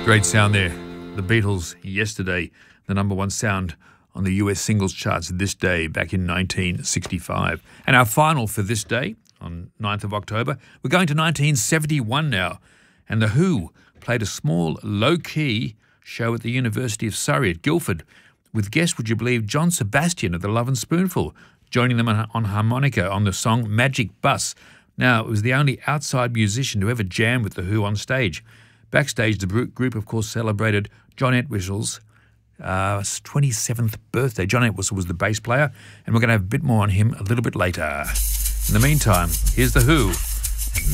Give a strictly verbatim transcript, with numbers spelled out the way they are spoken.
Great sound there. The Beatles, Yesterday, the number one sound on the U S singles charts this day back in nineteen sixty-five. And our final for this day, on ninth of October, we're going to nineteen seventy-one now. And The Who played a small, low-key show at the University of Surrey at Guildford with guest, would you believe, John Sebastian of the Love and Spoonful, joining them on, on harmonica on the song Magic Bus. Now, it was the only outside musician to ever jam with The Who on stage. Backstage, the group, of course, celebrated John Entwistle's uh, twenty-seventh birthday. John Entwistle was the bass player, and we're going to have a bit more on him a little bit later. In the meantime, here's The Who.